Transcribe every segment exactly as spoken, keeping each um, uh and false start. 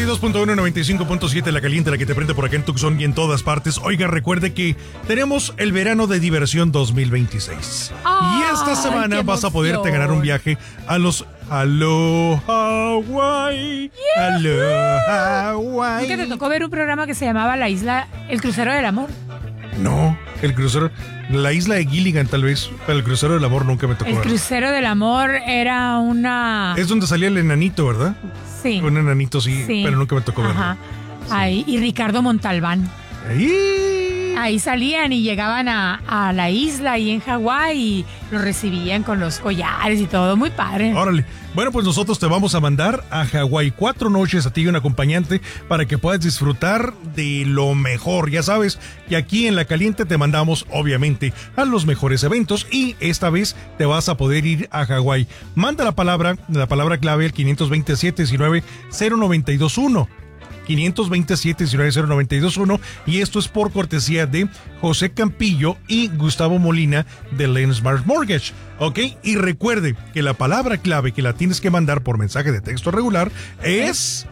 y dos punto uno, noventa y cinco punto siete, la caliente, la que te prende por acá en Tucson y en todas partes. Oiga, recuerde que tenemos el verano de diversión dos mil veintiséis. Ay, y esta semana vas a poderte emoción. ganar un viaje a los Aloha Hawaii. Aloha Hawaii. ¿Nunca te tocó ver un programa que se llamaba La Isla, El Crucero del Amor? No, el crucero, la isla de Gilligan tal vez, pero el crucero del amor nunca me tocó El ver. Crucero del Amor era una... Es donde salía el enanito, ¿verdad? Sí. Un enanito, sí, Sí. pero nunca me tocó verlo. Ajá. Ahí, y Ricardo Montalbán. Ahí. Ahí salían y llegaban a, a la isla ahí en Hawái y los recibían con los collares y todo. Muy padre. Órale. Bueno, pues nosotros te vamos a mandar a Hawái cuatro noches a ti y un acompañante para que puedas disfrutar de lo mejor. Ya sabes, y aquí en La Caliente te mandamos, obviamente, a los mejores eventos y esta vez te vas a poder ir a Hawái. Manda la palabra, la palabra clave al quinientos veintisiete, diecinueve, cero noventa y dos uno. quinientos veintisiete, diecinueve, cero noventa y dos uno y esto es por cortesía de José Campillo y Gustavo Molina de Lensmart Mortgage, ¿ok? Y recuerde que la palabra clave que la tienes que mandar por mensaje de texto regular es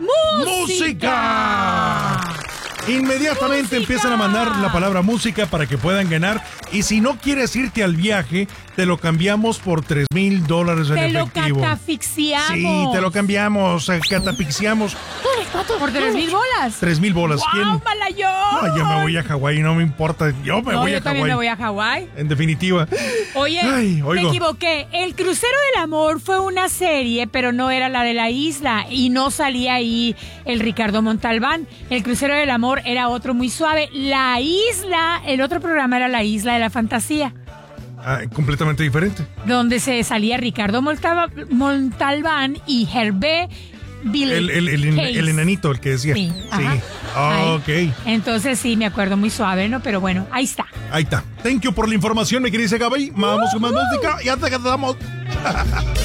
¡Música! Inmediatamente ¡Música! empiezan a mandar la palabra música para que puedan ganar y si no quieres irte al viaje, te lo cambiamos por tres mil dólares en Te lo efectivo. catafixiamos. Sí, te lo cambiamos, eh, catapixiamos. Por tres mil bolas. Tres mil bolas. ¿Quién? ¡Wow, Malayón! No, yo me voy a Hawái, no me importa. Yo me No, voy yo a también Hawái. me voy a Hawái. En definitiva. Oye, Ay, me oigo. equivoqué. El Crucero del Amor fue una serie, pero no era la de la isla. Y no salía ahí el Ricardo Montalbán. El Crucero del Amor era otro muy suave. La isla, el otro programa era La Isla de la Fantasía, Ah, completamente diferente. donde se salía Ricardo Montalba- Montalbán y Hervé Bill El, el, el, Hayes. el enanito, el que decía. Sí, ajá. Ah, Ahí. ok. Entonces sí, me acuerdo muy suave, ¿no? Pero bueno, ahí está. Ahí está. Thank you por la información, mi querida Gaby. Vamos con más música. Ya te quedamos.